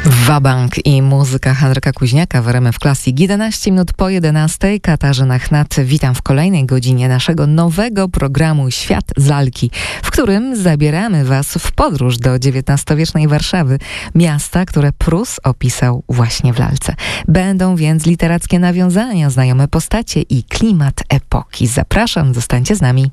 Wabank i muzyka Henryka Kuźniaka w RMF Classic. 11 minut po 11. Katarzyna Chnat. Witam w kolejnej godzinie naszego nowego programu Świat z lalki, w którym zabieramy Was w podróż do XIX-wiecznej Warszawy, miasta, które Prus opisał właśnie w lalce. Będą więc literackie nawiązania, znajome postacie i klimat epoki. Zapraszam, zostańcie z nami.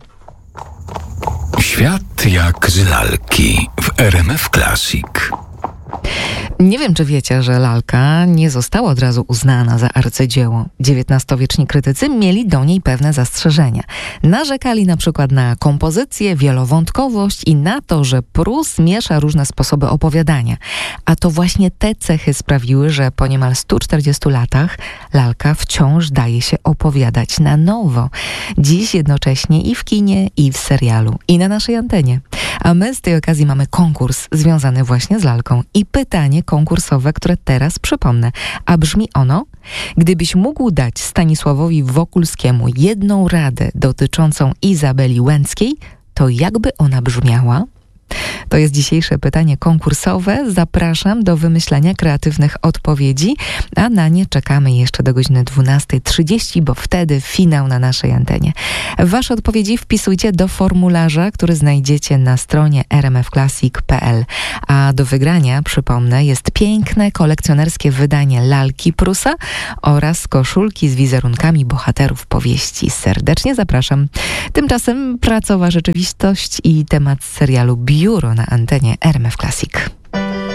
Świat jak z lalki w RMF Classic. Nie wiem, czy wiecie, że lalka nie została od razu uznana za arcydzieło. XIX-wieczni krytycy mieli do niej pewne zastrzeżenia. Narzekali na przykład na kompozycję, wielowątkowość i na to, że Prus miesza różne sposoby opowiadania. A to właśnie te cechy sprawiły, że po niemal 140 latach lalka wciąż daje się opowiadać na nowo. Dziś jednocześnie i w kinie, i w serialu, i na naszej antenie. A my z tej okazji mamy konkurs związany właśnie z lalką i pytanie konkursowe, które teraz przypomnę. A brzmi ono: gdybyś mógł dać Stanisławowi Wokulskiemu jedną radę dotyczącą Izabeli Łęckiej, to jakby ona brzmiała? To jest dzisiejsze pytanie konkursowe. Zapraszam do wymyślenia kreatywnych odpowiedzi, a na nie czekamy jeszcze do godziny 12:30, bo wtedy finał na naszej antenie. Wasze odpowiedzi wpisujcie do formularza, który znajdziecie na stronie rmfclassic.pl. A do wygrania, przypomnę, jest piękne kolekcjonerskie wydanie lalki Prusa oraz koszulki z wizerunkami bohaterów powieści. Serdecznie zapraszam. Tymczasem pracowa rzeczywistość i temat serialu Biuro na antenie RMF Classic.